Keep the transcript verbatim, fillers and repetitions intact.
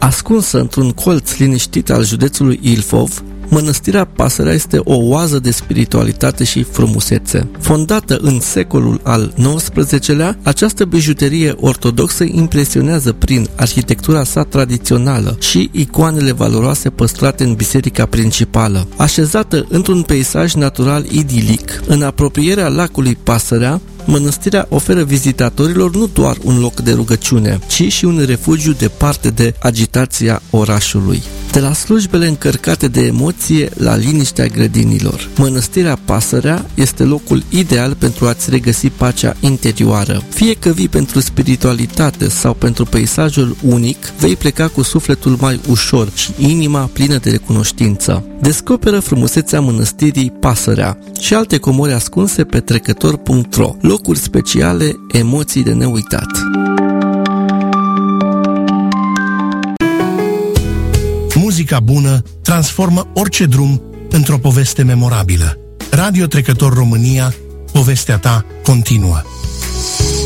Ascunsă într-un colț liniștit al județului Ilfov, Mănăstirea Pasărea este o oază de spiritualitate și frumusețe. Fondată în secolul al nouăsprezecelea, această bijuterie ortodoxă impresionează prin arhitectura sa tradițională și icoanele valoroase păstrate în biserica principală. Așezată într-un peisaj natural idilic, în apropierea lacului Pasărea, mănăstirea oferă vizitatorilor nu doar un loc de rugăciune, ci și un refugiu departe de agitația orașului. De la slujbele încărcate de emoție la liniștea grădinilor, Mănăstirea Pasărea este locul ideal pentru a-ți regăsi pacea interioară. Fie că vii pentru spiritualitate sau pentru peisajul unic, vei pleca cu sufletul mai ușor și inima plină de recunoștință. Descoperă frumusețea Mănăstirii Pasărea și alte comori ascunse pe trecător punct ro. Locuri speciale, emoții de neuitat. Muzica bună transformă orice drum într-o poveste memorabilă. Radio Trecător România, povestea ta continuă.